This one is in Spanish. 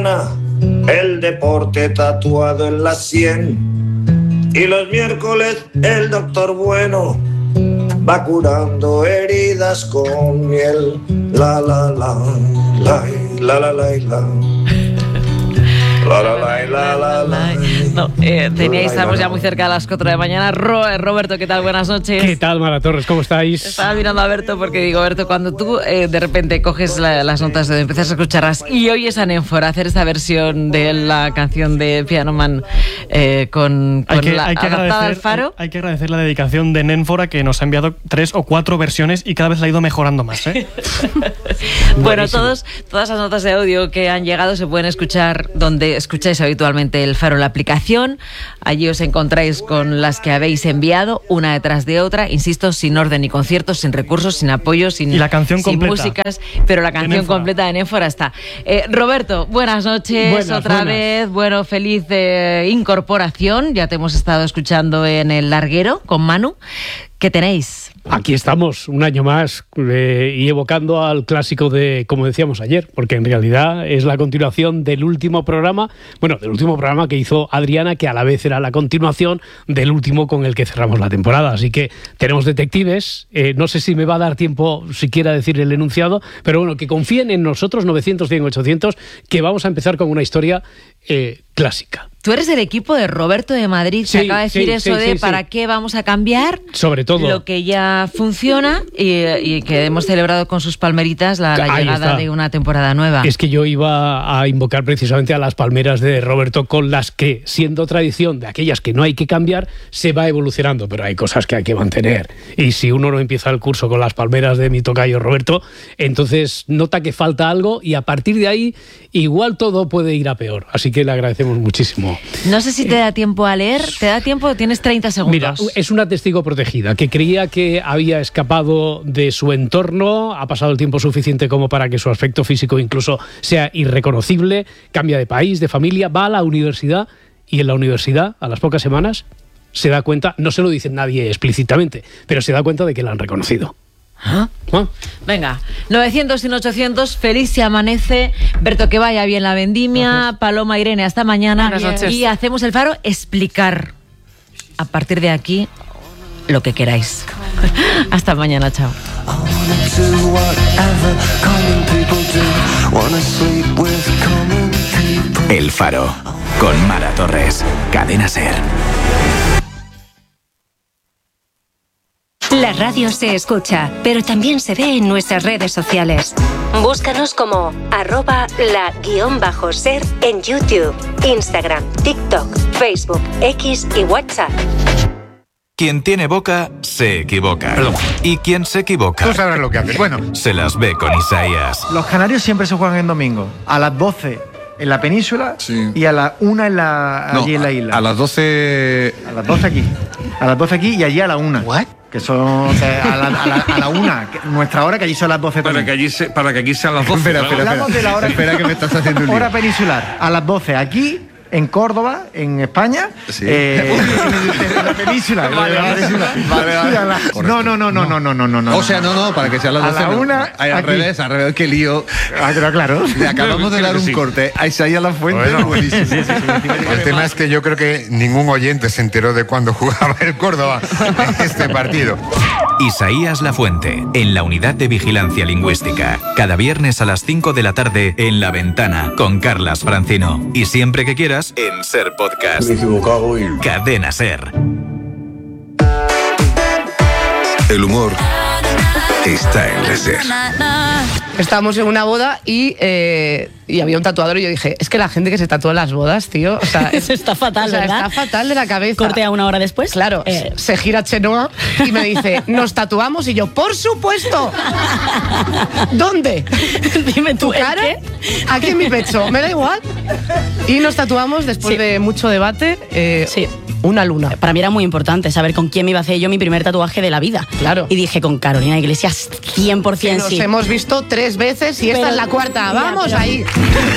mañana el deporte tatuado en la sien. Y los miércoles el doctor bueno va curando heridas con miel. La la la, la la la la la. No, estamos ya muy cerca de las 4 de la mañana. Roberto, ¿qué tal? Buenas noches. ¿Qué tal, Mara Torres? ¿Cómo estáis? Estaba mirando a Berto porque digo, Berto, cuando tú de repente coges las notas de empiezas a escucharlas y oyes a Nénfora hacer esta versión de la canción de Piano Man con adaptada al Faro. Hay que agradecer la dedicación de Nénfora, que nos ha enviado 3 o 4 versiones y cada vez la ha ido mejorando más, ¿eh? Bueno, todas las notas de audio que han llegado se pueden escuchar donde escucháis habitualmente el Faro, la aplicación. Allí os encontráis con las que habéis enviado, una detrás de otra, insisto, sin orden ni conciertos, sin recursos, sin apoyo, sin, y la canción sin músicas, pero la canción completa de Nénfora está. Roberto, buenas noches, otra vez. Bueno, feliz incorporación. Ya te hemos estado escuchando en el larguero con Manu. ¿Qué tenéis? Aquí estamos, un año más, y evocando al clásico de, como decíamos ayer, porque en realidad es la continuación del último programa, que hizo Adriana, que a la vez era la continuación del último con el que cerramos la temporada. Así que tenemos detectives, no sé si me va a dar tiempo siquiera a decir el enunciado, pero bueno, que confíen en nosotros, 900, 100, 800, que vamos a empezar con una historia clásica. Tú eres del equipo de Roberto de Madrid, que acaba de decir ¿para qué vamos a cambiar? Sobre todo lo que ya funciona y que hemos celebrado con sus palmeritas la llegada de una temporada nueva. Es que yo iba a invocar precisamente a las palmeras de Roberto, con las que, siendo tradición de aquellas que no hay que cambiar, se va evolucionando, pero hay cosas que hay que mantener. Y si uno no empieza el curso con las palmeras de mi tocayo Roberto, entonces nota que falta algo y a partir de ahí igual todo puede ir a peor. Así que le agradecemos muchísimo. No sé si te da tiempo a leer. ¿Te da tiempo? Tienes 30 segundos. Mira, es una testigo protegida que creía que había escapado de su entorno, ha pasado el tiempo suficiente como para que su aspecto físico incluso sea irreconocible, cambia de país, de familia, va a la universidad y en la universidad, a las pocas semanas, se da cuenta, no se lo dice nadie explícitamente, pero se da cuenta de que la han reconocido. ¿Ah? Venga, 900 y 800, feliz se amanece. Berto, que vaya bien la vendimia. Gracias. Paloma, Irene, hasta mañana. Buenas noches. Y hacemos el Faro explicar a partir de aquí lo que queráis. Hasta mañana, chao. El Faro, con Mara Torres, Cadena SER. La radio se escucha, pero también se ve en nuestras redes sociales. Búscanos como @la_ser en YouTube, Instagram, TikTok, Facebook, X y WhatsApp. Quien tiene boca, se equivoca. Perdón. Y quien se equivoca... Tú sabrás lo que haces. Bueno, se las ve con Isaías. Los canarios siempre se juegan en domingo. A las 12 en la península, sí, y a la 1 allí en la isla. A las 12... A las 12 aquí. A las 12 aquí y allí a la 1. ¿What? Que son a la 1, nuestra hora, que allí son las 12 para que aquí sean las 12. Hablamos de la hora. Espera que me estás haciendo un lío. Hora peninsular, a las 12 aquí, en Córdoba, en España. Sí. En la península. Vale. No. O sea, no, para que sean las 12. A la 1. Al revés, qué lío. Pero claro. Le acabamos de dar un corte a Isaías Lafuente. Bueno, buenísimo. Sí. El tema es que yo creo que ningún oyente se enteró de cuándo jugaba el Córdoba este partido. Isaías Lafuente, en la Unidad de Vigilancia Lingüística. Cada viernes a las 5 de la tarde en La Ventana, con Carlas Francino. Y siempre que quieras, en SER Podcast. Me he equivocado y... Cadena SER. El humor está en la SER. Estábamos en una boda y había un tatuador y yo dije, es que la gente que se tatúa en las bodas, tío, o sea, eso está fatal, ¿verdad? Está fatal de la cabeza. Cortea una hora después. Claro, se gira Chenoa y me dice, ¿nos tatuamos? Y yo, ¡por supuesto! ¿Dónde? Dime ¿Tu cara? ¿Qué? Aquí en mi pecho, me da igual. Y nos tatuamos después de mucho debate. Sí. Una luna. Para mí era muy importante saber con quién me iba a hacer yo mi primer tatuaje de la vida. Claro. Y dije, con Carolina Iglesias, 100% que nos sí. hemos visto 3 veces y esta es la cuarta. ¡Vamos ahí!